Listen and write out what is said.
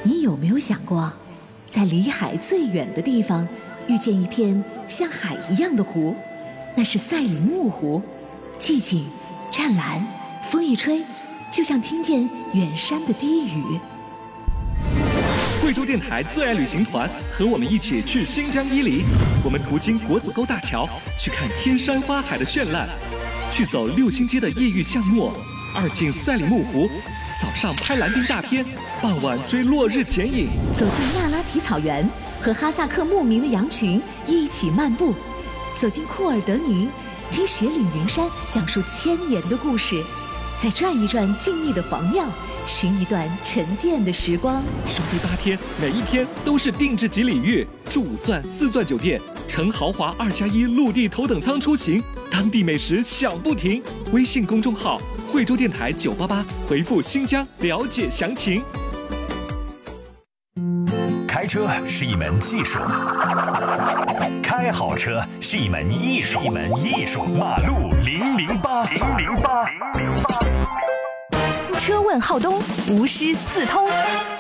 你有没有想过，在离海最远的地方遇见一片像海一样的湖，那是赛里木湖，寂静湛蓝，风一吹就像听见远山的低语。 贵州电台最爱旅行团和我们一起去新疆伊犁，我们途经国子沟大桥，去看天山花海的绚烂，去走六星街的夜域巷陌，二进赛里木湖，早上拍蓝丁大片，傍晚追落日剪影， 走进那拉提草原，和哈萨克牧民的羊群一起漫步，走进库尔德尼，听雪岭云山讲述千年的故事，再转一转静谧的黄庙，寻一段沉淀的时光。 首批8天，每一天都是定制级礼遇，住5钻4钻酒店，乘豪华2+1陆地头等舱出行，当地美食享不停。微信公众号惠州电台988，回复新疆了解详情。 开车是一门技术，开好车是一门艺术，马路008。 车问浩东，无师自通。